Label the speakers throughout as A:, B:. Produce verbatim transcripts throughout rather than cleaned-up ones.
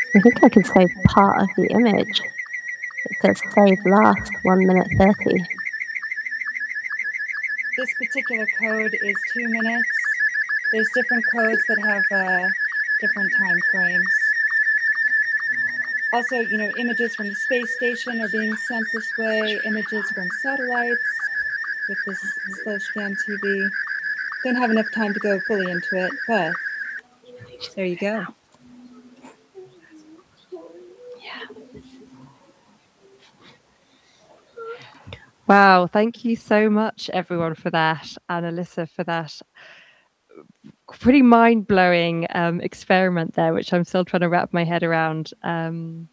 A: I think I can save part of the image. It says save last, one minute thirty.
B: This particular code is two minutes. There's different codes that have uh, different time frames. Also, you know, images from the space station are being sent this way, images from satellites with this slow scan T V. Don't have enough time to go fully into it, but there you go.
C: Wow, thank you so much, everyone, for that, and Alyssa for that pretty mind-blowing um, experiment there, which I'm still trying to wrap my head around. Um,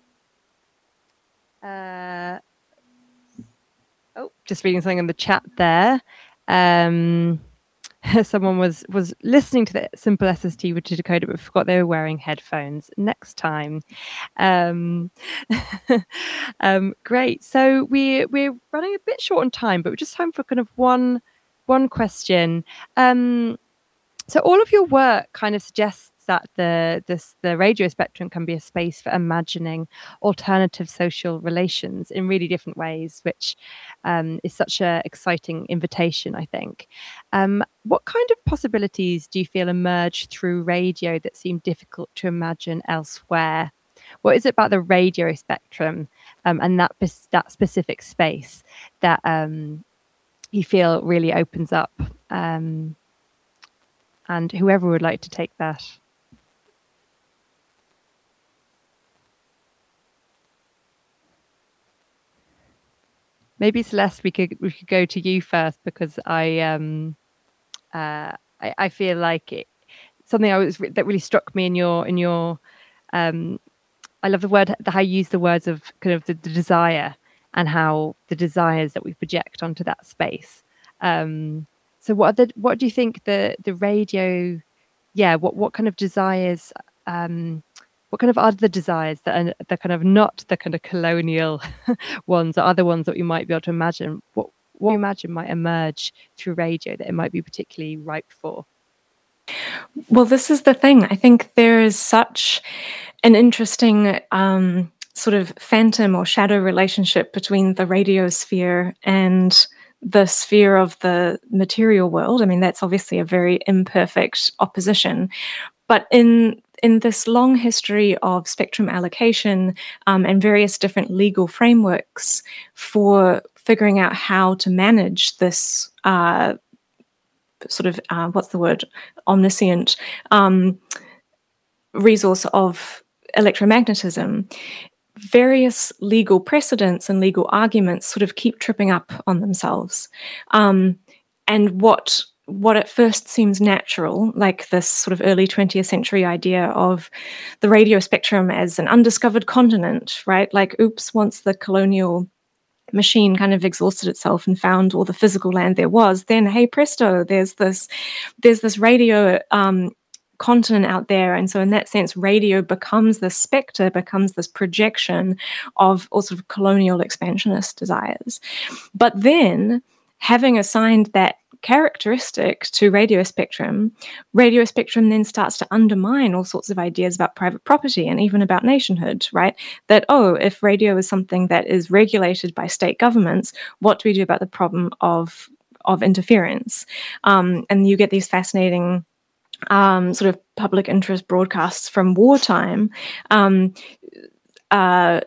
C: uh, oh, just reading something in the chat there. Um, someone was was listening to the simple S S T with to decode it, but forgot they were wearing headphones. Next time. Um, um, great. So we we're running a bit short on time, but we're just time for kind of one one question. Um, so all of your work kind of suggests that the this the radio spectrum can be a space for imagining alternative social relations in really different ways, which um, is such an exciting invitation, I think. Um, what kind of possibilities do you feel emerge through radio that seem difficult to imagine elsewhere? What is it about the radio spectrum um, and that that specific space that um, you feel really opens up? Um, and whoever would like to take that. Maybe Celeste, we could we could go to you first, because I um uh I, I feel like it, something I was that really struck me in your in your um I love the word how you use the words of kind of the, the desire and how the desires that we project onto that space. Um, so what are the what do you think the the radio? Yeah, what what kind of desires? Um, what kind of other desires that are the kind of not the kind of colonial ones, or other ones that you might be able to imagine? What what you imagine might emerge through radio that it might be particularly ripe for?
D: Well, this is the thing. I think there is such an interesting um, sort of phantom or shadow relationship between the radio sphere and the sphere of the material world. I mean, that's obviously a very imperfect opposition. But in in this long history of spectrum allocation um, and various different legal frameworks for figuring out how to manage this uh, sort of, uh, what's the word, omniscient um, resource of electromagnetism, various legal precedents and legal arguments sort of keep tripping up on themselves. Um, and what what at first seems natural, like this sort of early twentieth century idea of the radio spectrum as an undiscovered continent, right? Like, oops, once the colonial machine kind of exhausted itself and found all the physical land there was, then hey presto, there's this there's this radio um, continent out there. And so in that sense, radio becomes this spectre, becomes this projection of all sort of colonial expansionist desires. But then, having assigned that characteristic to radio spectrum, radio spectrum then starts to undermine all sorts of ideas about private property and even about nationhood, right? That, oh, if radio is something that is regulated by state governments, what do we do about the problem of, of interference? Um, and you get these fascinating um, sort of public interest broadcasts from wartime um, uh,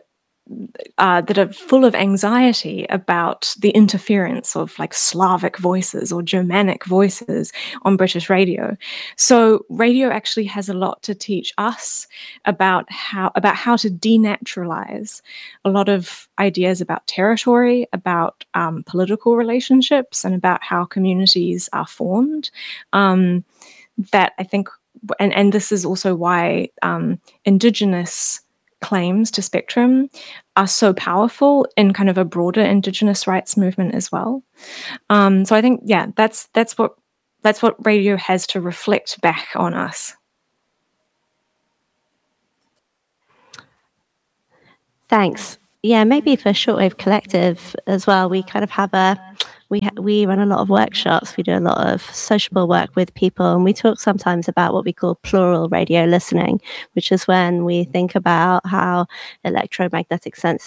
D: Uh, that are full of anxiety about the interference of like Slavic voices or Germanic voices on British radio. So radio actually has a lot to teach us about how about how to denaturalize a lot of ideas about territory, about um, political relationships, and about how communities are formed. Um, that I think, and, and this is also why um, Indigenous claims to spectrum are so powerful in kind of a broader Indigenous rights movement as well. Um, so I think, yeah, that's that's what that's what radio has to reflect back on us.
A: Thanks. Yeah, maybe for Shortwave Collective as well, we kind of have a we ha- we run a lot of workshops. We do a lot of sociable work with people, and we talk sometimes about what we call plural radio listening, which is when we think about how electromagnetic sensors